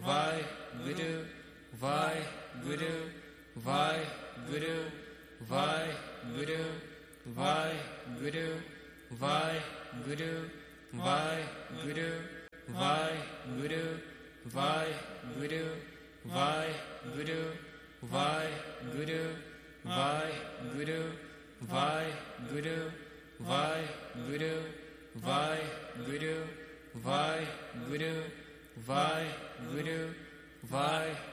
Vaheguru, Vaheguru, Vaheguru, Vaheguru, Vaheguru, Vaheguru, Vaheguru, Vaheguru, Vaheguru, Vaheguru, Vaheguru, Vaheguru, Vaheguru, Vaheguru, Vaheguru, Vaheguru, Vaheguru, Vaheguru,